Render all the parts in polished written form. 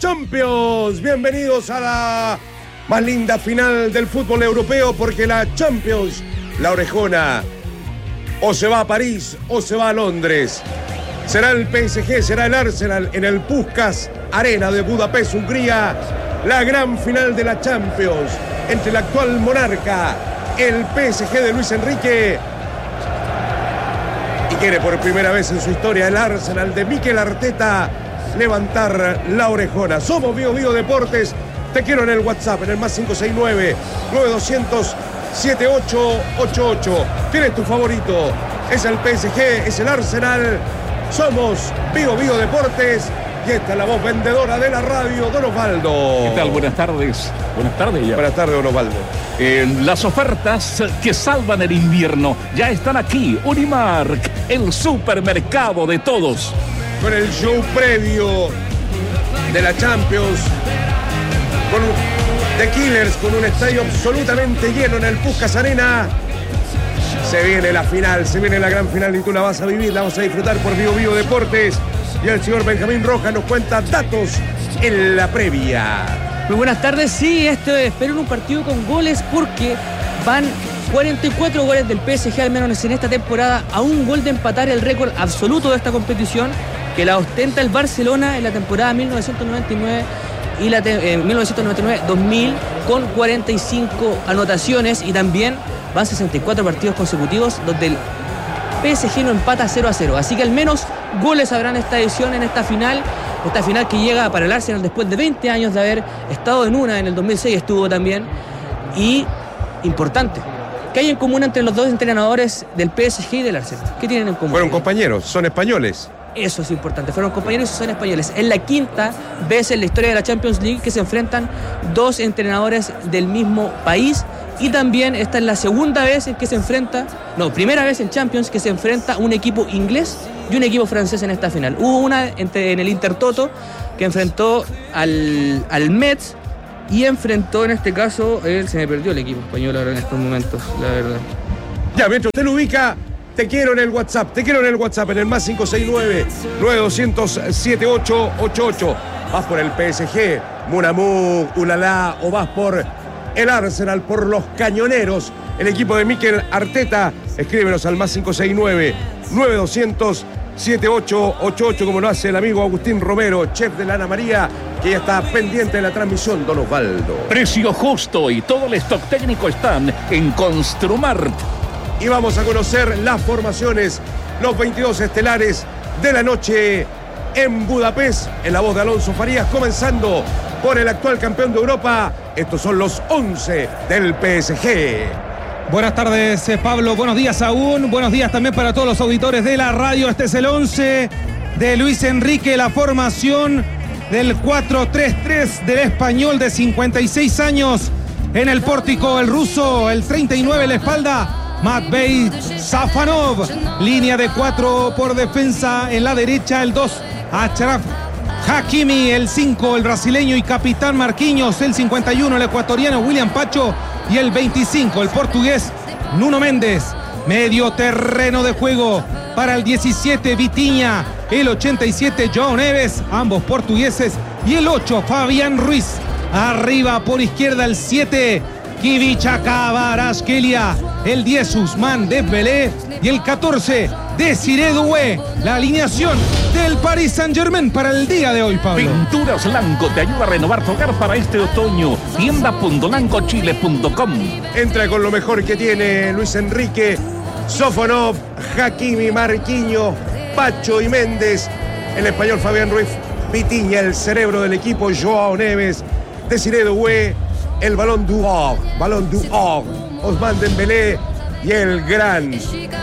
Champions. Bienvenidos a la más linda final del fútbol europeo, porque la Champions, la orejona, o se va a París o se va a Londres. Será el PSG, será el Arsenal en el Puskás Arena de Budapest, Hungría. La gran final de la Champions entre el actual monarca, el PSG de Luis Enrique, y quiere por primera vez en su historia el Arsenal de Mikel Arteta levantar la orejona. Somos Bio Deportes. Te quiero en el WhatsApp, en el más 569-9200-7888. ¿Quién es tu favorito? ¿Es el PSG? ¿Es el Arsenal? Somos Bio Deportes. Y esta es la voz vendedora de la radio, Don Osvaldo. ¿Qué tal? Buenas tardes. Buenas tardes ya. Buenas tardes, Don Osvaldo. Las ofertas que salvan el invierno ya están aquí. Unimark, el supermercado de todos. Con el show previo de la Champions, con The Killers, con un estadio absolutamente lleno en el Puskás Arena. Se viene la final, se viene la gran final, y tú la vas a vivir, la vas a disfrutar por Bio Deportes. Y el señor Benjamín Rojas nos cuenta datos en la previa. Muy buenas tardes. Sí, espero un partido con goles, porque van 44 goles del PSG, al menos en esta temporada, a un gol de empatar el récord absoluto de esta competición, que la ostenta el Barcelona en la temporada 1999 y 1999-2000, con 45 anotaciones, y también van 64 partidos consecutivos donde el PSG no empata 0-0. Así que al menos goles habrán esta edición, en esta final que llega para el Arsenal después de 20 años de haber estado en una. En el 2006 estuvo también. Y importante, ¿qué hay en común entre los dos entrenadores del PSG y del Arsenal? ¿Qué tienen en común? Fueron compañeros, son españoles. Eso es importante, fueron compañeros y son españoles. Es la quinta vez en la historia de la Champions League que se enfrentan dos entrenadores del mismo país, y también esta es la segunda vez en que se enfrenta, primera vez en Champions que se enfrenta un equipo inglés y un equipo francés en esta final. Hubo una en el Intertoto que enfrentó al Metz, y enfrentó en este caso, se me perdió el equipo español ahora en estos momentos, la verdad. Ya, mientras usted lo ubica, te quiero en el WhatsApp, en el más 569-9200-7888. Vas por el PSG, Munamú, Ulala, o vas por el Arsenal, por los cañoneros, el equipo de Mikel Arteta. Escríbenos al más 569-9200-7888, como lo hace el amigo Agustín Romero, chef de la Ana María, que ya está pendiente de la transmisión, Don Osvaldo. Precio justo y todo el stock técnico están en Construmart. Y vamos a conocer las formaciones, los 22 estelares de la noche en Budapest, en la voz de Alonso Farías, comenzando por el actual campeón de Europa. Estos son los 11 del PSG. Buenas tardes, Pablo. Buenos días aún. Buenos días también para todos los auditores de la radio. Este es el 11 de Luis Enrique, la formación del 4-3-3 del español de 56 años. En el pórtico, el ruso, el 39 en la espalda, Matvei Safanov. Línea de 4 por defensa. En la derecha, el 2, Achraf Hakimi. El 5, el brasileño y capitán Marquinhos. El 51, el ecuatoriano William Pacho. Y el 25, el portugués Nuno Méndez. Medio terreno de juego para el 17, Vitinha. El 87, João Neves, ambos portugueses. Y el 8, Fabián Ruiz. Arriba por izquierda, el 7, Kivicha Kvaratskhelia. El 10, Ousmane Dembélé. Y el 14, Desiré Doué. La alineación del Paris Saint-Germain para el día de hoy, Pablo. Pinturas Lanco te ayuda a renovar tu hogar para este otoño. Tienda.lancochile.com. Entra con lo mejor que tiene Luis Enrique: Sofonov, Hakimi, Marquinhos, Pacho y Méndez. El español Fabián Ruiz, Vitinha, el cerebro del equipo, João Neves, Desiré Doué, el Ballon d'Or, Ousmane Dembélé, y el gran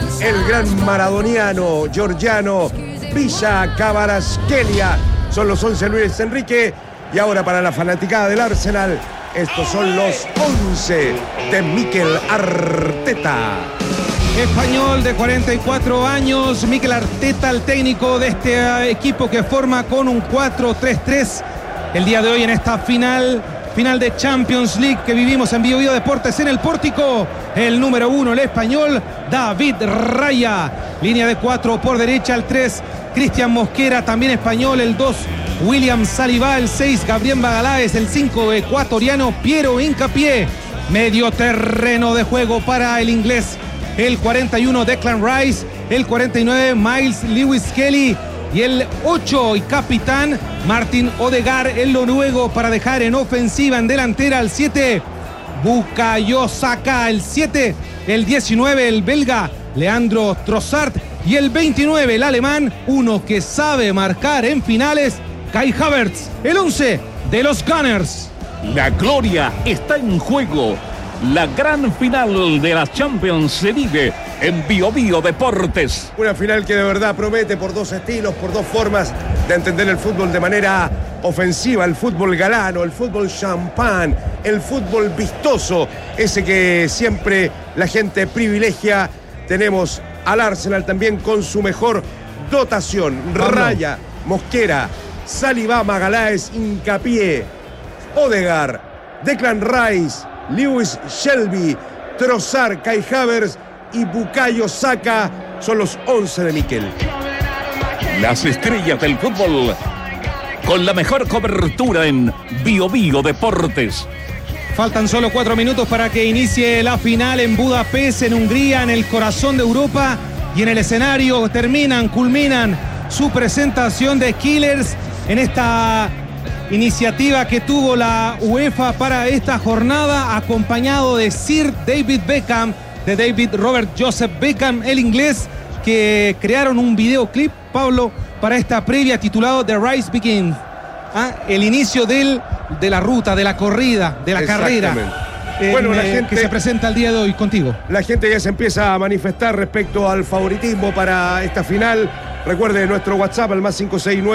maradoniano, georgiano, Villa Kvaratskhelia. Son los 11 Luis Enrique. Y ahora, para la fanaticada del Arsenal, estos son los 11 de Mikel Arteta. Español de 44 años, Mikel Arteta, el técnico de este equipo que forma con un 4-3-3 el día de hoy en esta final de Champions League que vivimos en Bio Deportes. En el pórtico, el número 1, el español David Raya. Línea de 4 por derecha, el 3, Cristian Mosquera, también español. El 2, William Saliba, el 6, Gabriel Magaláes, el 5, ecuatoriano Piero Hincapié. Medio terreno de juego para el inglés, el 41, Declan Rice, el 49, Miles Lewis Kelly, y el 8 y capitán Martin Odegaard, el noruego, para dejar en ofensiva, en delantera, el 7, Bukayo Saka, el 7, el 19, el belga Leandro Trossard, y el 29, el alemán, uno que sabe marcar en finales, Kai Havertz, el 11 de los Gunners. La gloria está en juego. La gran final de la Champions se vive en Bio Bio Deportes. Una final que de verdad promete por dos estilos, por dos formas de entender el fútbol de manera ofensiva, el fútbol galano, el fútbol champán, el fútbol vistoso, ese que siempre la gente privilegia. Tenemos al Arsenal también con su mejor dotación. Raya, Mosquera, Saliba, Magaláes, Hincapié, Odegaard, Declan Rice, Lewis Shelby, Trossard, Kai Havertz y Bukayo Saka son los 11 de Mikel. Las estrellas del fútbol con la mejor cobertura en Bio Bio Deportes. Faltan solo 4 minutos para que inicie la final en Budapest, en Hungría, en el corazón de Europa, y en el escenario culminan su presentación de Killers en esta iniciativa que tuvo la UEFA para esta jornada, acompañado de Sir David Beckham, de David Robert Joseph Beckham, el inglés, que crearon un videoclip, Pablo, para esta previa titulado The Race Begins. El inicio de la ruta, de la corrida, de la carrera. Bueno, la gente que se presenta el día de hoy contigo. La gente ya se empieza a manifestar respecto al favoritismo para esta final. Recuerde nuestro WhatsApp, al más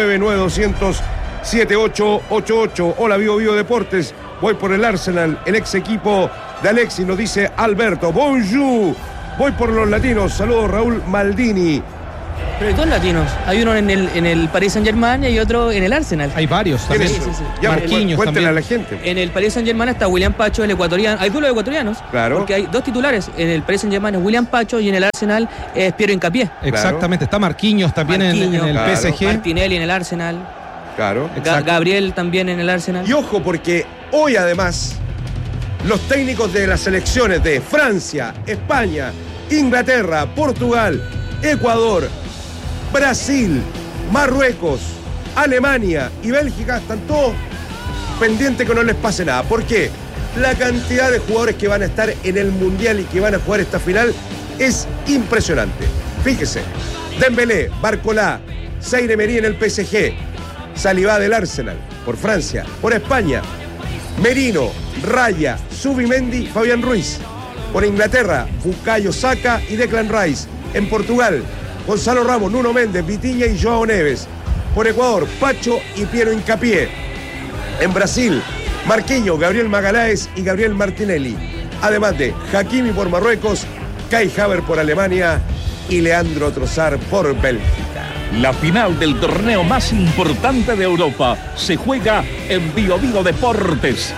569-9200-7888. Hola, Bio Bio Deportes. Voy por el Arsenal, el ex equipo de Alexis, nos dice Alberto. Bonjour. Voy por los latinos. Saludos, Raúl Maldini. Pero hay dos latinos. Hay uno en el Paris Saint-Germain y hay otro en el Arsenal. Hay varios también. Sí. Ya, Marquinhos cuéntenle también a la gente. En el Paris Saint-Germain está William Pacho, el ecuatoriano. Hay duelos ecuatorianos. Claro. Porque hay dos titulares. En el Paris Saint-Germain es William Pacho y en el Arsenal es Piero Hincapié. Exactamente. Está Marquinhos también en el PSG. Martinelli en el Arsenal. Claro. Gabriel también en el Arsenal. Y ojo, porque hoy además los técnicos de las selecciones de Francia, España, Inglaterra, Portugal, Ecuador, Brasil, Marruecos, Alemania y Bélgica están todos pendientes que no les pase nada. ¿Por qué? La cantidad de jugadores que van a estar en el Mundial y que van a jugar esta final es impresionante. Fíjese, Dembélé, Barcola, Zaire Emery en el PSG, Saliba del Arsenal, por Francia, por España, Merino, Raya, Zubimendi, Fabián Ruiz. Por Inglaterra, Bukayo Saka y Declan Rice. En Portugal, Gonzalo Ramos, Nuno Méndez, Vitinha y Joao Neves. Por Ecuador, Pacho y Piero Hincapié. En Brasil, Marquinhos, Gabriel Magaláes y Gabriel Martinelli. Además de Hakimi por Marruecos, Kai Havertz por Alemania y Leandro Trossard por Bélgica. La final del torneo más importante de Europa se juega en Bio Bio Deportes.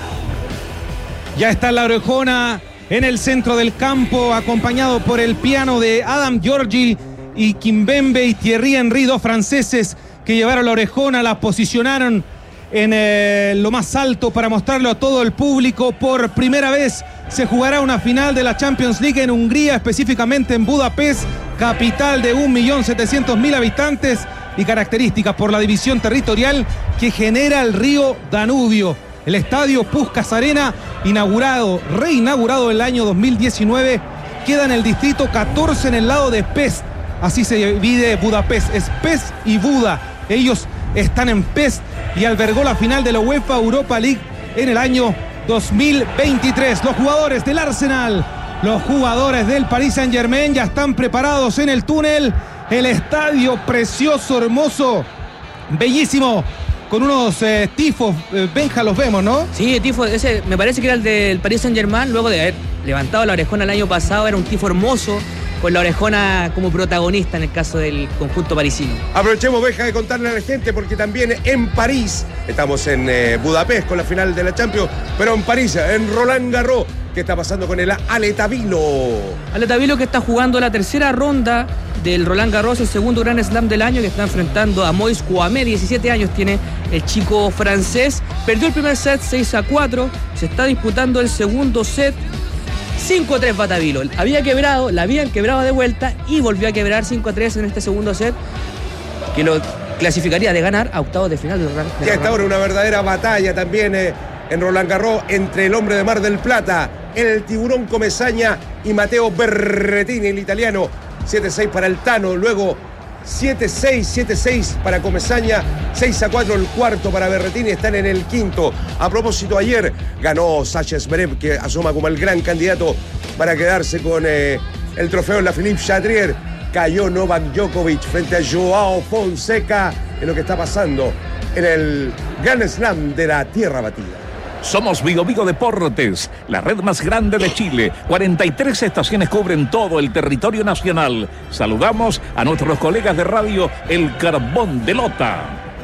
Ya está la orejona en el centro del campo, acompañado por el piano de Adam Giorgi y Kimpembe y Thierry Henry, dos franceses que llevaron la orejona, la posicionaron en lo más alto para mostrarlo a todo el público. Por primera vez se jugará una final de la Champions League en Hungría, específicamente en Budapest, capital de 1.700.000 habitantes y características por la división territorial que genera el río Danubio. El estadio Puskás Arena, reinaugurado el año 2019, queda en el distrito 14 en el lado de Pest. Así se divide Budapest, es Pest y Buda. Ellos están en Pest y albergó la final de la UEFA Europa League en el año 2023. Los jugadores del Arsenal, los jugadores del Paris Saint-Germain ya están preparados en el túnel. El estadio precioso, hermoso, bellísimo, con unos tifos. Benja, los vemos, ¿no? Sí, el tifo, ese me parece que era el del Paris Saint-Germain, luego de haber levantado la orejona el año pasado. Era un tifo hermoso, con la orejona como protagonista en el caso del conjunto parisino. Aprovechemos, Benja, de contarle a la gente, porque también en París, estamos en Budapest con la final de la Champions, pero en París, en Roland Garros, ¿qué está pasando con el Aletavilo? Aletavilo, que está jugando la tercera ronda del Roland Garros, el segundo Grand Slam del año, que está enfrentando a Moïse Kouamé. 17 años tiene el chico francés. Perdió el primer set 6-4. Se está disputando el segundo set 5-3 Batabilo. La habían quebrado de vuelta y volvió a quebrar 5-3 en este segundo set, que lo clasificaría de ganar a octavos de final del Roland Garros. Ya está ahora una verdadera batalla también en Roland Garros entre el hombre de Mar del Plata, el tiburón Comesaña, y Matteo Berrettini, el italiano. 7-6 para el Tano, luego 7-6, 7-6 para Comesaña, 6-4 el cuarto para Berrettini, están en el quinto. A propósito, ayer ganó Sasha Zverev, que asoma como el gran candidato para quedarse con el trofeo en la Philippe Chatrier. Cayó Novak Djokovic frente a Joao Fonseca en lo que está pasando en el Grand Slam de la tierra batida. Somos Vigo Deportes, la red más grande de Chile. 43 estaciones cubren todo el territorio nacional. Saludamos a nuestros colegas de radio El Carbón de Lota.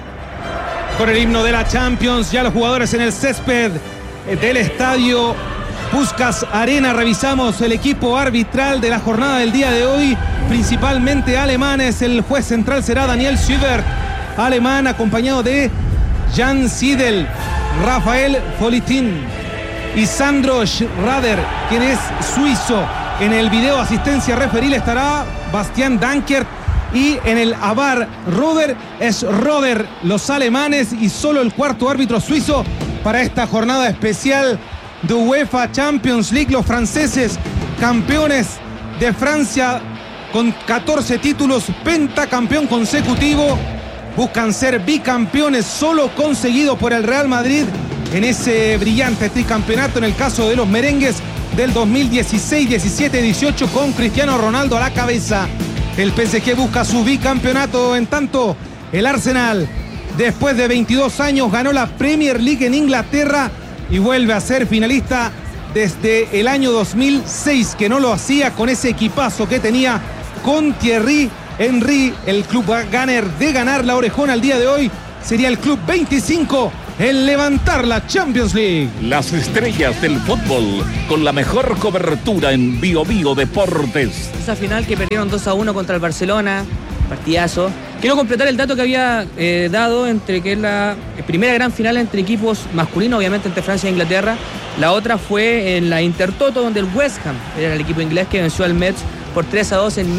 Con el himno de la Champions, ya los jugadores en el césped del estadio Puskás Arena. Revisamos el equipo arbitral de la jornada del día de hoy, principalmente alemanes. El juez central será Daniel Sübert, alemán, acompañado de Jan Siedel, Rafael Folitin y Sandro Schrader, quien es suizo. En el video asistencia referil estará Bastian Dankert, y en el AVAR Roder Schroeder, los alemanes, y solo el cuarto árbitro suizo para esta jornada especial de UEFA Champions League. Los franceses, campeones de Francia con 14 títulos, pentacampeón consecutivo, buscan ser bicampeones, solo conseguido por el Real Madrid en ese brillante tricampeonato en el caso de los merengues del 2016, 17, 18 con Cristiano Ronaldo a la cabeza. El PSG busca su bicampeonato. En tanto, el Arsenal, después de 22 años, ganó la Premier League en Inglaterra y vuelve a ser finalista desde el año 2006, que no lo hacía con ese equipazo que tenía con Thierry Henry. El club Gunner de ganar la orejona al día de hoy sería el club 25 en levantar la Champions League. Las estrellas del fútbol con la mejor cobertura en Vigo Deportes. Esa final que perdieron 2-1 contra el Barcelona, partidazo. Quiero completar el dato que había dado entre que es la primera gran final entre equipos masculinos, obviamente entre Francia e Inglaterra. La otra fue en la Intertoto, donde el West Ham era el equipo inglés que venció al Metz por 3-2 en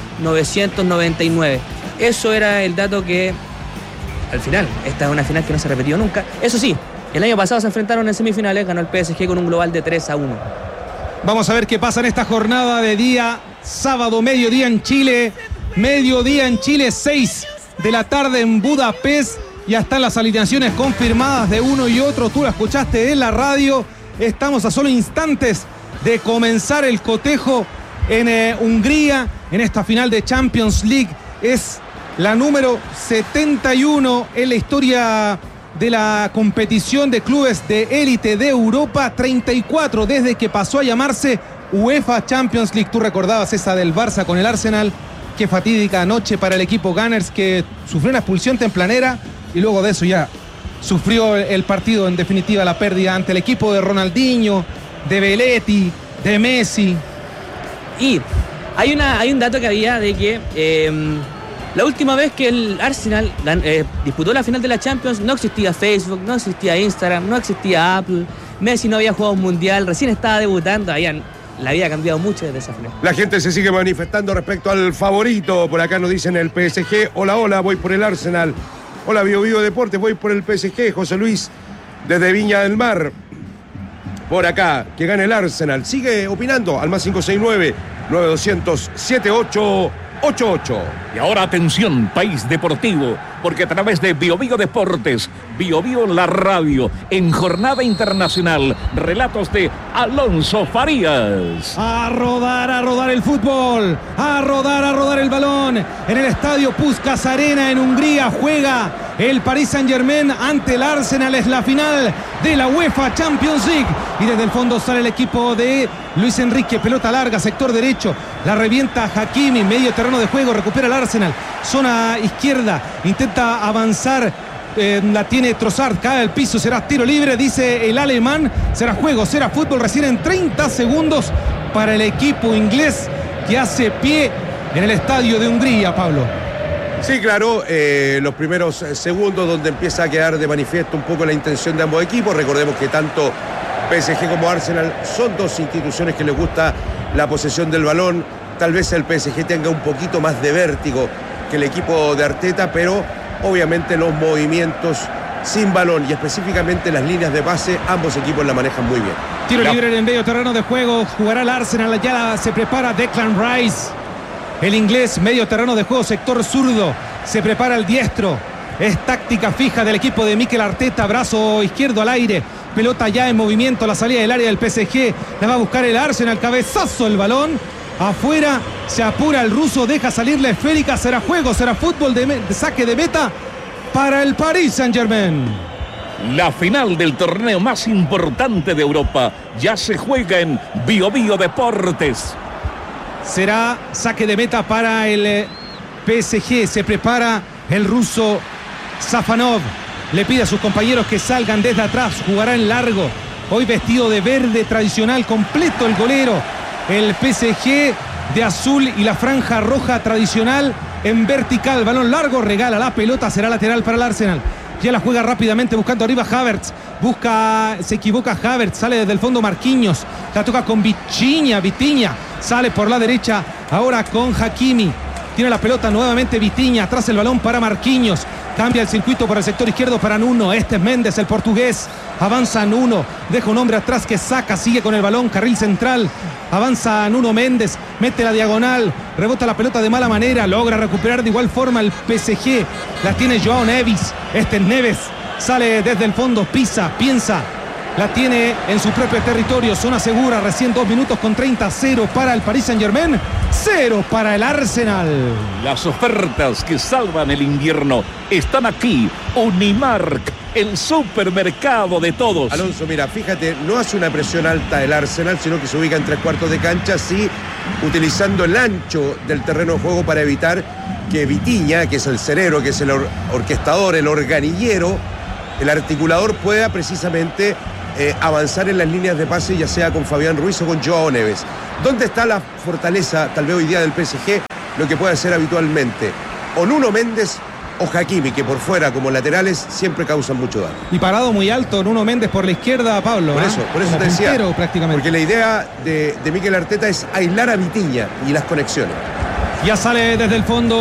1999. Eso era el dato que, al final, esta es una final que no se ha repetido nunca. Eso sí, el año pasado se enfrentaron en semifinales, ganó el PSG con un global de 3-1. Vamos a ver qué pasa en esta jornada de día sábado, mediodía en Chile. Mediodía en Chile, 6 de la tarde en Budapest. Ya están las alineaciones confirmadas de uno y otro. Tú la escuchaste en la radio. Estamos a solo instantes de comenzar el cotejo en Hungría, en esta final de Champions League. Es la número 71 en la historia de la competición de clubes de élite de Europa. 34 desde que pasó a llamarse UEFA Champions League. Tú recordabas esa del Barça con el Arsenal. Qué fatídica noche para el equipo Gunners, que sufrió una expulsión tempranera y luego de eso ya sufrió el partido, en definitiva la pérdida ante el equipo de Ronaldinho, de Belletti, de Messi. Y hay un dato que había de que la última vez que el Arsenal disputó la final de la Champions no existía Facebook, no existía Instagram, no existía Apple, Messi no había jugado un mundial, recién estaba debutando, la había cambiado mucho desde esa final. La gente se sigue manifestando respecto al favorito. Por acá nos dicen el PSG. Hola, voy por el Arsenal. Hola, Vigo Deportes, voy por el PSG. José Luis, desde Viña del Mar. Por acá, que gane el Arsenal. Sigue opinando al más 569-9200-7888. Y ahora atención, País Deportivo, porque a través de Vigo Deportes, Vigo la radio, en jornada internacional, relatos de Alonso Farías. A rodar el fútbol, a rodar el balón. En el estadio Puskás Arena en Hungría juega el Paris Saint-Germain ante el Arsenal. Es la final de la UEFA Champions League. Y desde el fondo sale el equipo de Luis Enrique. Pelota larga, sector derecho. La revienta Hakimi, medio terreno de juego. Recupera el Arsenal. Zona izquierda. Intenta avanzar. La tiene Trossard. Cae al piso. Será tiro libre, dice el alemán. Será juego, será fútbol. Recién en 30 segundos para el equipo inglés, que hace pie en el estadio de Hungría, Pablo. Sí, claro, los primeros segundos donde empieza a quedar de manifiesto un poco la intención de ambos equipos. Recordemos que tanto PSG como Arsenal son dos instituciones que les gusta la posesión del balón. Tal vez el PSG tenga un poquito más de vértigo que el equipo de Arteta, pero obviamente los movimientos sin balón y específicamente las líneas de pase, ambos equipos la manejan muy bien. Tiro libre en el medio terreno de juego, jugará el Arsenal, ya se prepara Declan Rice. El inglés, medio terreno de juego, sector zurdo, se prepara el diestro. Es táctica fija del equipo de Mikel Arteta, brazo izquierdo al aire, pelota ya en movimiento, la salida del área del PSG, la va a buscar el Arsenal, cabezazo el balón, afuera, se apura el ruso, deja salir la esférica, será juego, será fútbol de saque de meta para el Paris Saint-Germain. La final del torneo más importante de Europa ya se juega en BioBio Deportes. Será saque de meta para el PSG. Se prepara el ruso Safanov. Le pide a sus compañeros que salgan desde atrás. Jugará en largo. Hoy vestido de verde tradicional, completo el golero. El PSG de azul y la franja roja tradicional en vertical. Balón largo, regala la pelota. Será lateral para el Arsenal. Ya la juega rápidamente buscando arriba Havertz. Se equivoca Havertz, sale desde el fondo Marquinhos. La toca con Vitinha. Sale por la derecha ahora con Hakimi. Tiene la pelota nuevamente Vitinha. Atrás el balón para Marquinhos. Cambia el circuito por el sector izquierdo para Nuno. Este es Méndez, el portugués. Avanza Nuno. Deja un hombre atrás que saca. Sigue con el balón. Carril central. Avanza Nuno Méndez. Mete la diagonal. Rebota la pelota de mala manera. Logra recuperar de igual forma el PSG. La tiene Joao Neves. Este es Neves. Sale desde el fondo. Pisa. Piensa. La tiene en su propio territorio. Zona segura. Recién 2 minutos con 30. 0 para el Paris Saint-Germain. 0 para el Arsenal. Las ofertas que salvan el invierno están aquí. Unimark, el supermercado de todos. Alonso, mira, fíjate, no hace una presión alta el Arsenal, sino que se ubica en 3/4 de cancha, sí, utilizando el ancho del terreno de juego para evitar que Vitinha, que es el cerebro, que es el orquestador, el organillero, el articulador, pueda precisamente avanzar en las líneas de pase, ya sea con Fabián Ruiz o con Joao Neves. ¿Dónde está la fortaleza, tal vez hoy día, del PSG? Lo que puede hacer habitualmente o Nuno Méndez o Hakimi, que por fuera como laterales siempre causan mucho daño. Y parado muy alto Nuno Méndez por la izquierda, Pablo. Por eso te decía, prácticamente. Porque la idea de Mikel Arteta es aislar a Vitinha y las conexiones. Ya sale desde el fondo